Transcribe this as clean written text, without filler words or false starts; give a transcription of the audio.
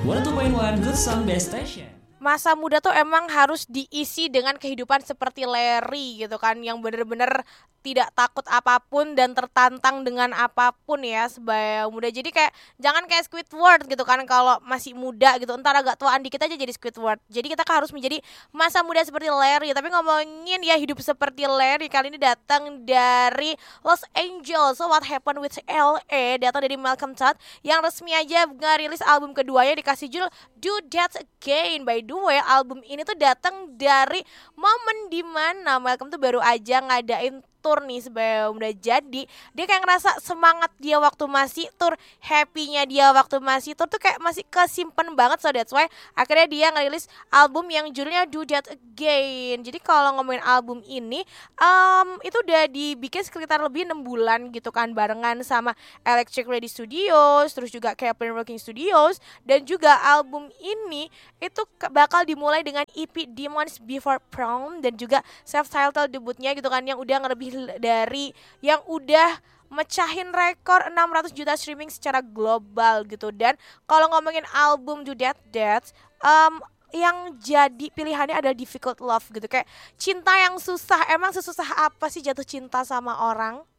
102.1 Good Song Best Station. Masa muda tuh emang harus diisi dengan kehidupan seperti Larry gitu kan, yang bener-bener tidak takut apapun dan tertantang dengan apapun ya sebagai muda. Jadi kayak jangan kayak Squidward gitu kan, kalau masih muda gitu entar agak tuaan dikit aja jadi Squidward. Jadi kita harus menjadi masa muda seperti Larry. Tapi ngomongin ya hidup seperti Larry, kali ini datang dari Los Angeles. So What Happened with LA datang dari Malcolm Todd yang resmi aja ngerilis album keduanya, dikasih judul Do That Again. By the way, album ini tuh datang dari momen dimana Malcolm tuh baru aja ngadain tour nih sebelum udah jadi. Dia kayak ngerasa semangat dia waktu masih tour, happy-nya dia waktu masih tour tuh kayak masih kesimpan banget. So that's why akhirnya dia ngerilis album yang judulnya Do That Again. Jadi kalau ngomongin album ini itu udah dibikin sekitar lebih 6 bulan gitu kan, barengan sama Electric Lady Studios, terus juga Captain Working Studios. Dan juga album ini itu bakal dimulai dengan EP Demons Before Prom dan juga self-titled debutnya gitu kan, yang udah lebih dari yang udah mecahin rekor 600 juta streaming secara global gitu. Dan kalau ngomongin album Do That That, yang jadi pilihannya adalah Difficult Love gitu, kayak cinta yang susah. Emang sesusah apa sih jatuh cinta sama orang?